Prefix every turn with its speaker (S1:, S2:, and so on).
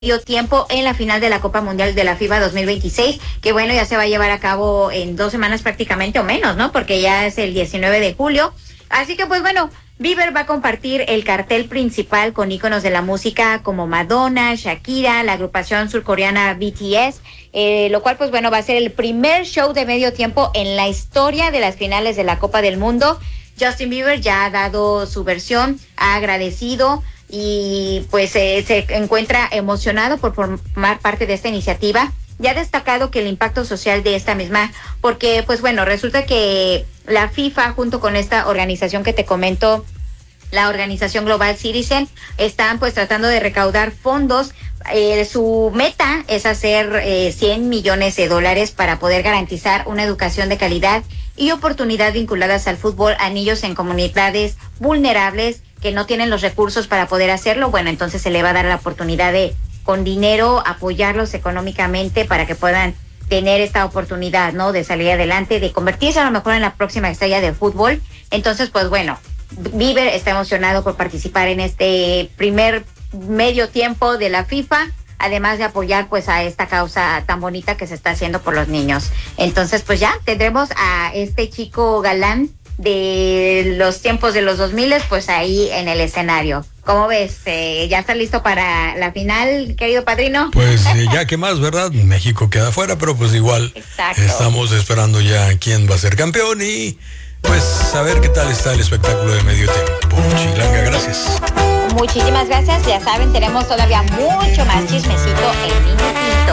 S1: medio tiempo en la final de la Copa Mundial de la FIFA 2026, que bueno, ya se va a llevar a cabo en 2 semanas prácticamente o menos, ¿no? Porque ya es el 19 de julio. Así que pues bueno, Bieber va a compartir el cartel principal con íconos de la música como Madonna, Shakira, la agrupación surcoreana BTS, lo cual pues bueno, va a ser el primer show de medio tiempo en la historia de las finales de la Copa del Mundo. Justin Bieber ya ha dado su versión, ha agradecido y pues se encuentra emocionado por formar parte de esta iniciativa. Ya ha destacado que el impacto social de esta misma, porque pues bueno, resulta que la FIFA junto con esta organización que te comento, la organización Global Citizen, están pues tratando de recaudar fondos. Su meta es hacer 100 millones de dólares para poder garantizar una educación de calidad y oportunidad vinculadas al fútbol a niños en comunidades vulnerables que no tienen los recursos para poder hacerlo. Bueno, entonces se le va a dar la oportunidad de, con dinero, apoyarlos económicamente para que puedan tener esta oportunidad, ¿no? De salir adelante, de convertirse a lo mejor en la próxima estrella de fútbol. Entonces, pues bueno, Bieber está emocionado por participar en este primer medio tiempo de la FIFA, además de apoyar pues a esta causa tan bonita que se está haciendo por los niños. Entonces, pues ya tendremos a este chico galán de los tiempos de los 2000, pues ahí en el escenario. ¿Cómo ves? ¿Ya está listo para la final, querido padrino?
S2: Pues ya que más, ¿verdad? México queda fuera, pero pues igual
S1: Exacto.
S2: Estamos esperando ya quién va a ser campeón y pues a ver qué tal está el espectáculo de medio tiempo. Chilanga, gracias.
S1: Muchísimas gracias. Ya saben, tenemos todavía mucho más chismecito en minutito.